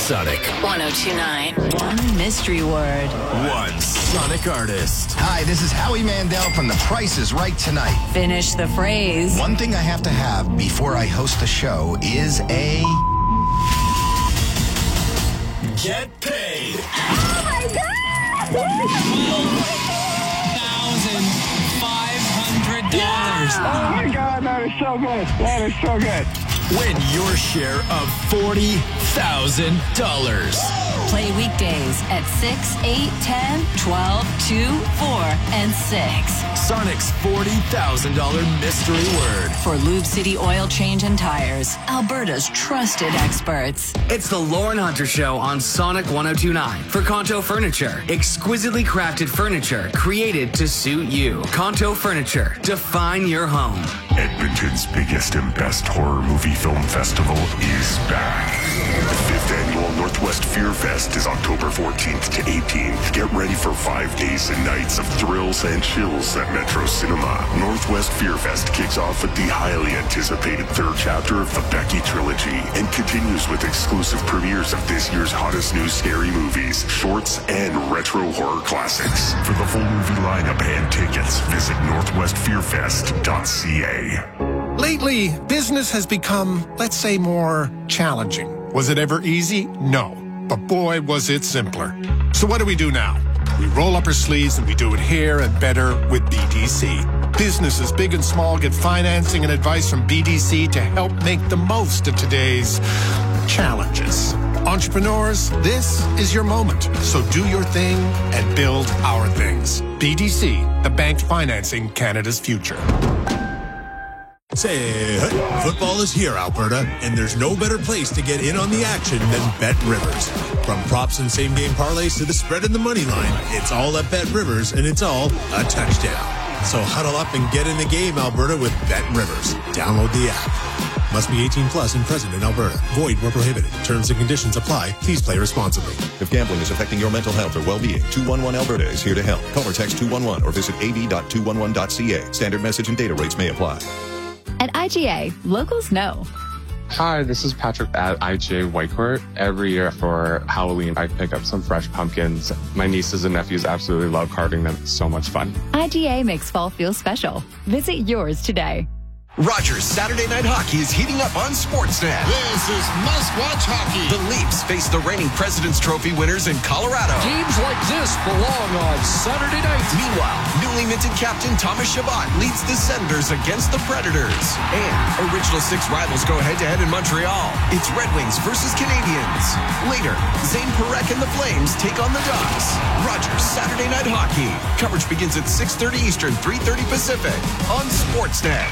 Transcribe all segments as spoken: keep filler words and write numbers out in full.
Sonic. one oh two point nine. One mystery word. One Sonic artist. Hi, this is Howie Mandel from The Price is Right tonight. Finish the phrase. One thing I have to have before I host the show is a... Get paid. Oh my God! five hundred dollars. Oh my God, that is so good. That is so good. Win your share of forty thousand dollars. Play weekdays at six, eight, ten, twelve, two, four, and six. Sonic's forty thousand dollars mystery word. For Lube City Oil Change and Tires, Alberta's trusted experts. It's the Lauren Hunter Show on Sonic one oh two point nine. For Conto Furniture, exquisitely crafted furniture created to suit you. Conto Furniture, define your home. Edmonton's biggest and best horror movie film festival is back. The fifth annual Northwest Fear Fest is October fourteenth to eighteenth. Get ready for five days and nights of thrills and chills at Metro Cinema. Northwest Fear Fest kicks off with the highly anticipated third chapter of the Becky trilogy and continues with exclusive premieres of this year's hottest new scary movies, shorts, and retro horror classics. For the full movie lineup and tickets, visit northwest fear fest dot c a. Lately, business has become, let's say, more challenging. Was it ever easy? No. But boy, was it simpler. So what do we do now? We roll up our sleeves and we do it here and better with B D C. Businesses big and small get financing and advice from B D C to help make the most of today's challenges. Entrepreneurs, this is your moment. So do your thing and build our things. B D C, the bank financing Canada's future. Say, football is here, Alberta, and there's no better place to get in on the action than Bet Rivers. From props and same-game parlays to the spread and the money line, it's all at Bet Rivers, and it's all a touchdown. So huddle up and get in the game, Alberta, with Bet Rivers. Download the app. Must be eighteen plus and present in Alberta. Void where prohibited. Terms and conditions apply. Please play responsibly. If gambling is affecting your mental health or well-being, two one one Alberta is here to help. Call or text two one one or visit a v dot two one one dot c a. Standard message and data rates may apply. At I G A, locals know. Hi, this is Patrick at I G A Whitecourt. Every year for Halloween, I pick up some fresh pumpkins. My nieces and nephews absolutely love carving them. It's so much fun. I G A makes fall feel special. Visit yours today. Rogers Saturday Night Hockey is heating up on Sportsnet. This is must-watch hockey. The Leafs face the reigning President's Trophy winners in Colorado. Games like this belong on Saturday night. Meanwhile, newly minted captain Thomas Chabot leads the Senators against the Predators. And original six rivals go head-to-head in Montreal. It's Red Wings versus Canadiens. Later, Zane Parekh and the Flames take on the Ducks. Rogers Saturday Night Hockey. Coverage begins at six thirty Eastern, three thirty Pacific on Sportsnet.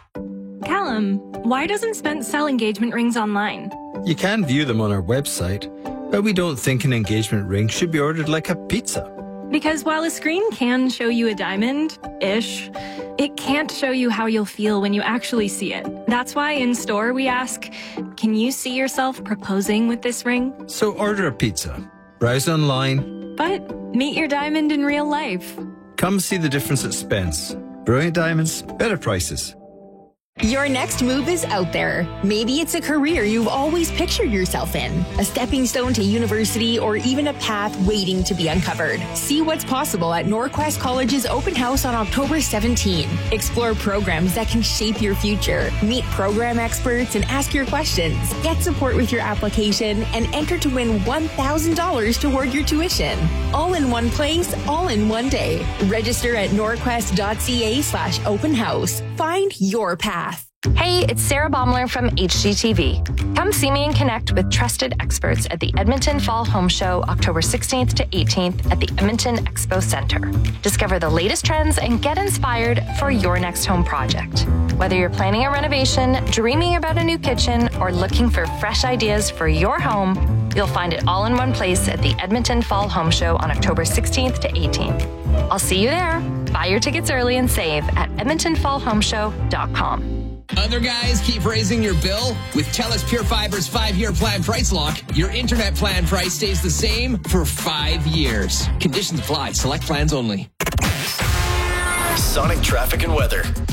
Callum, why doesn't Spence sell engagement rings online? You can view them on our website, but we don't think an engagement ring should be ordered like a pizza. Because while a screen can show you a diamond-ish, it can't show you how you'll feel when you actually see it. That's why in store we ask, can you see yourself proposing with this ring? So order a pizza, browse online, but meet your diamond in real life. Come see the difference at Spence. Brilliant diamonds, better prices. Your next move is out there. Maybe it's a career you've always pictured yourself in, a stepping stone to university, or even a path waiting to be uncovered. See what's possible at Norquest College's open house on October seventeenth. Explore programs that can shape your future. Meet program experts and ask your questions. Get support with your application and enter to win one thousand dollars toward your tuition. All in one place, all in one day. Register at norquest.ca slash open house. Find your path. Hey, it's Sarah Baumler from H G T V. Come see me and connect with trusted experts at the Edmonton Fall Home Show, October sixteenth to eighteenth at the Edmonton Expo Center. Discover the latest trends and get inspired for your next home project. Whether you're planning a renovation, dreaming about a new kitchen, or looking for fresh ideas for your home, you'll find it all in one place at the Edmonton Fall Home Show on October sixteenth to eighteenth. I'll see you there. Buy your tickets early and save at edmonton fall home show dot com. Other guys keep raising your bill? With TELUS Pure Fiber's five-year plan price lock, your internet plan price stays the same for five years. Conditions apply. Select plans only. Sonic traffic and weather.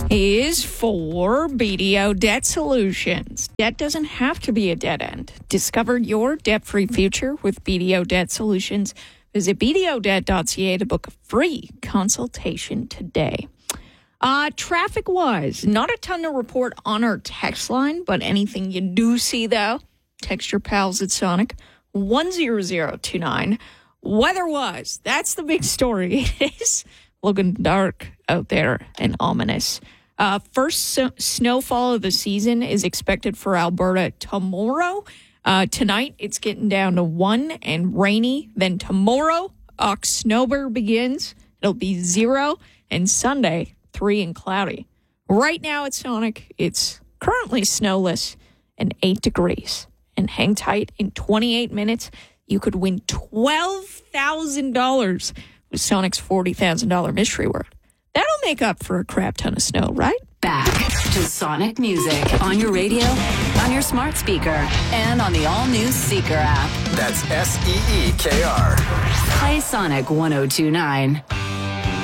is for B D O Debt Solutions. Debt doesn't have to be a dead end. Discover your debt-free future with B D O Debt Solutions. Visit b d o debt dot c a to book a free consultation today. Uh, traffic-wise, not a ton to report on our text line, but anything you do see, though, text your pals at Sonic one zero zero two nine. Weather-wise, that's the big story. It is looking dark out there and ominous. Uh, first so- snowfall of the season is expected for Alberta tomorrow. Uh, tonight, it's getting down to one and rainy. Then tomorrow, October begins. It'll be zero. And Sunday, three and cloudy. Right now at Sonic, it's currently snowless and eight degrees. And hang tight, in twenty-eight minutes, you could win twelve thousand dollars with Sonic's forty thousand dollars mystery word. That'll make up for a crap ton of snow, right? Back to Sonic Music on your radio, on your smart speaker, and on the all-new Seeker app. That's S E E K R. Play Sonic one oh two nine.